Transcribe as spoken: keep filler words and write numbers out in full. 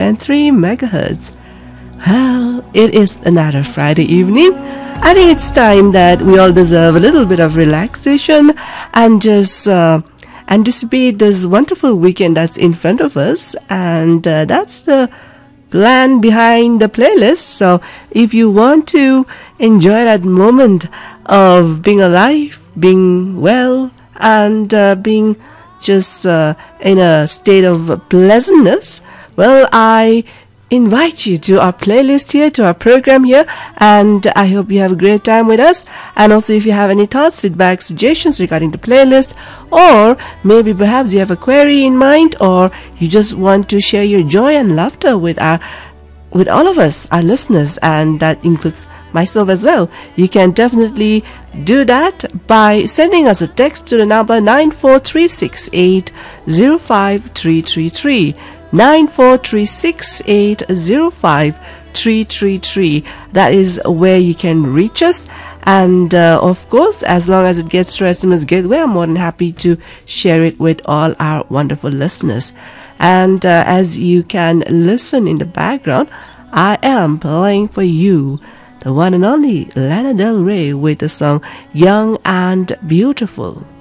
point three megahertz. Well, it is another Friday evening. I think it's time that we all deserve a little bit of relaxation and just uh, anticipate this wonderful weekend that's in front of us. And uh, that's the plan behind the playlist. So if you want to enjoy that moment of being alive, being well, and uh, being just uh, in a state of pleasantness, well, I invite you to our playlist here, to our program here, and I hope you have a great time with us. And also, if you have any thoughts, feedback, suggestions regarding the playlist, or maybe perhaps you have a query in mind, or you just want to share your joy and laughter with our with all of us, our listeners, and that includes myself as well, you can definitely do that by sending us a text to the number nine four three six eight zero five three three three. nine four three six eight zero five three three three. That is where you can reach us, and uh, of course, as long as it gets through S M S Gateway, I'm more than happy to share it with all our wonderful listeners. And uh, as you can listen in the background, I am playing for you the one and only Lana Del Rey with the song Young and Beautiful.